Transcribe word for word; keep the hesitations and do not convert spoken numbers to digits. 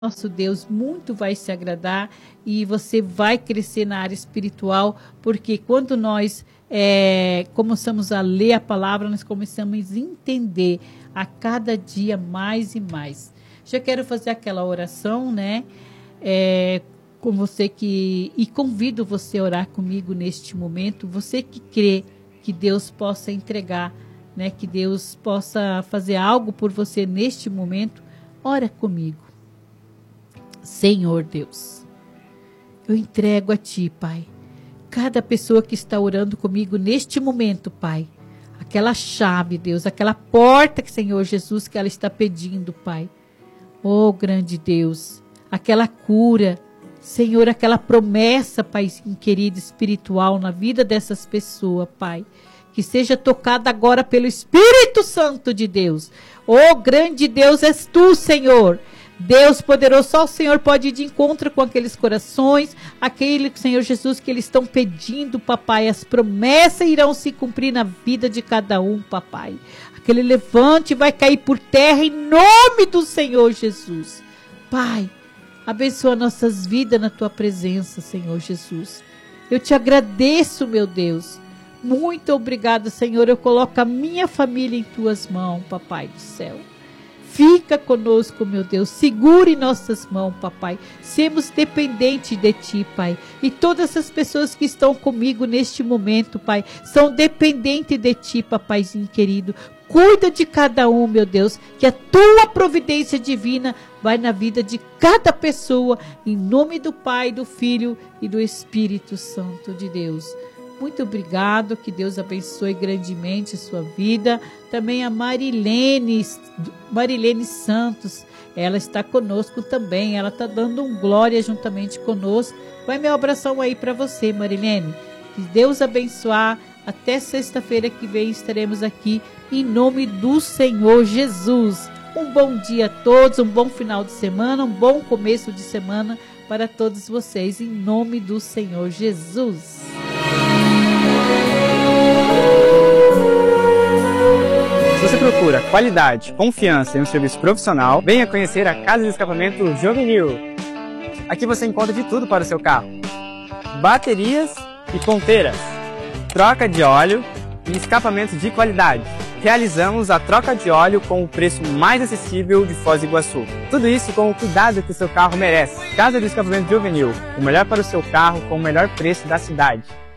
nosso Deus muito vai se agradar e você vai crescer na área espiritual, porque quando nós é, começamos a ler a palavra, nós começamos a entender a cada dia mais e mais. Já quero fazer aquela oração, né? É, com você que e convido você a orar comigo neste momento. Você que crê que Deus possa entregar, né? Que Deus possa fazer algo por você neste momento. Ora comigo. Senhor Deus, eu entrego a Ti, Pai, cada pessoa que está orando comigo neste momento, Pai, aquela chave, Deus, aquela porta que, Senhor Jesus, que ela está pedindo, Pai. Oh, grande Deus, aquela cura, Senhor, aquela promessa, Pai querido, espiritual na vida dessas pessoas, Pai, que seja tocada agora pelo Espírito Santo de Deus. Oh, grande Deus és Tu, Senhor. Deus poderoso, só o Senhor pode ir de encontro com aqueles corações, aquele, Senhor Jesus, que eles estão pedindo, papai, as promessas irão se cumprir na vida de cada um, papai. Aquele levante vai cair por terra em nome do Senhor Jesus. Pai, abençoa nossas vidas na Tua presença, Senhor Jesus. Eu te agradeço, meu Deus. Muito obrigado, Senhor. Eu coloco a minha família em Tuas mãos, papai do céu. Fica conosco, meu Deus, segure nossas mãos, papai, sermos dependentes de Ti, Pai, e todas essas pessoas que estão comigo neste momento, Pai, são dependentes de Ti, papaizinho querido, cuida de cada um, meu Deus, que a Tua providência divina vai na vida de cada pessoa, em nome do Pai, do Filho e do Espírito Santo de Deus. Muito obrigado, que Deus abençoe grandemente a sua vida. Também a Marilene, Marilene Santos, ela está conosco também, ela está dando um glória juntamente conosco. Vai meu abração aí para você, Marilene. Que Deus abençoar. Até sexta-feira que vem estaremos aqui em nome do Senhor Jesus. Um bom dia a todos, um bom final de semana, um bom começo de semana para todos vocês, em nome do Senhor Jesus. Se você procura qualidade, confiança e um serviço profissional, venha conhecer a Casa de Escapamento Juvenil. Aqui você encontra de tudo para o seu carro: baterias e ponteiras, troca de óleo e escapamentos de qualidade. Realizamos a troca de óleo com o preço mais acessível de Foz do Iguaçu. Tudo isso com o cuidado que o seu carro merece. Casa de Escapamento Juvenil, o melhor para o seu carro com o melhor preço da cidade.